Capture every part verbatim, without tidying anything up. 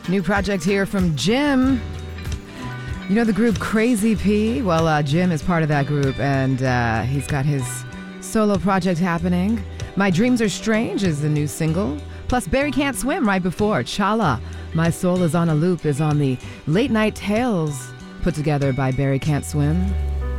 New project here from Jim. You know the group Crazy P? Well, uh, Jim is part of that group, and uh, he's got his solo project happening. My Dreams Are Strange is the new single. Plus, Barry Can't Swim right before. Chala, My Soul Is on a Loop is on the Late Night Tales, put together by Barry Can't Swim.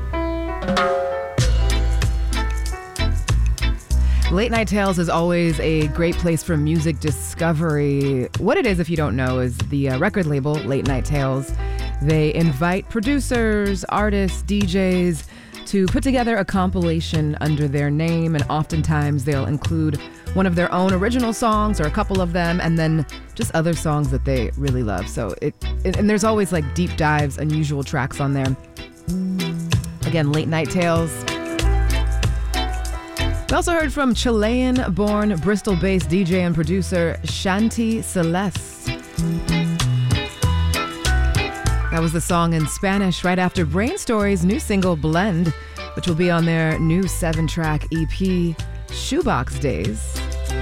Late Night Tales is always a great place for music discovery. What it is, if you don't know, is the uh, record label, Late Night Tales. They invite producers, artists, D Js to put together a compilation under their name, and oftentimes they'll include one of their own original songs or a couple of them, and then just other songs that they really love. So it, it and there's always like deep dives, unusual tracks on there. Again, Late Night Tales. We also heard from Chilean-born, Bristol-based D J and producer Shanti Celeste. That was the song in Spanish right after Brain Story's new single, Blend, which will be on their new seven-track E P, Shoebox Days.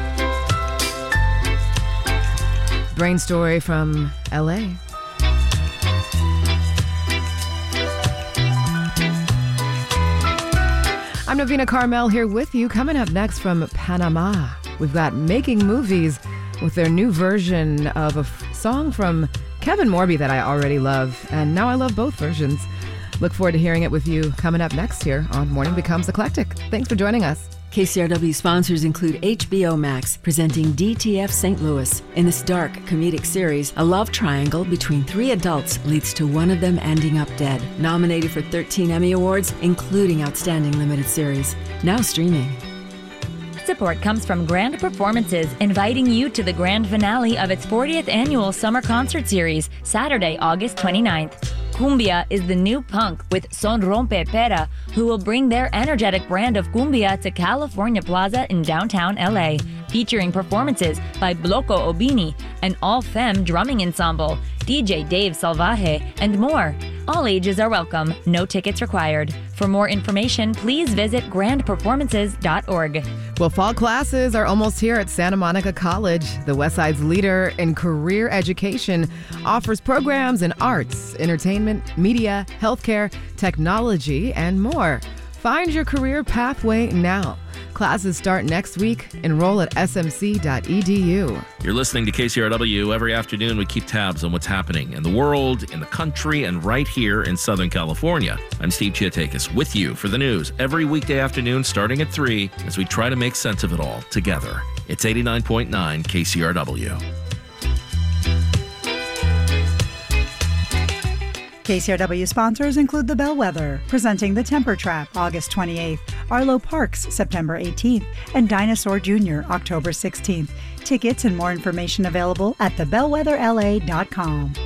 Brain Story from L A. I'm Navina Carmel here with you. Coming up next from Panama, we've got Making Movies with their new version of a f- song from Kevin Morby that I already love, and now I love both versions. Look forward to hearing it with you coming up next here on Morning Becomes Eclectic. Thanks for joining us. K C R W sponsors include H B O Max, presenting D T F Saint Louis. In this dark comedic series, a love triangle between three adults leads to one of them ending up dead. Nominated for thirteen Emmy Awards, including Outstanding Limited Series. Now streaming. Support comes from Grand Performances, inviting you to the grand finale of its fortieth annual summer concert series, Saturday, August twenty-ninth. Cumbia is the new punk with Son Rompe Pera, who will bring their energetic brand of cumbia to California Plaza in downtown L A, featuring performances by Bloco Obini, an all-femme drumming ensemble, D J Dave Salvaje, and more. All ages are welcome, no tickets required. For more information, please visit grand performances dot org. Well, fall classes are almost here at Santa Monica College. The Westside's leader in career education offers programs in arts, entertainment, media, healthcare, technology, and more. Find your career pathway now. Classes start next week. Enroll at s m c dot e d u. You're listening to K C R W. Every afternoon, we keep tabs on what's happening in the world, in the country, and right here in Southern California. I'm Steve Chiatakis with you for the news every weekday afternoon starting at three as we try to make sense of it all together. It's eighty-nine point nine K C R W. K C R W sponsors include The Bellwether, presenting The Temper Trap, August twenty-eighth, Arlo Parks, September eighteenth, and Dinosaur Junior, October sixteenth. Tickets and more information available at the bellwether l a dot com.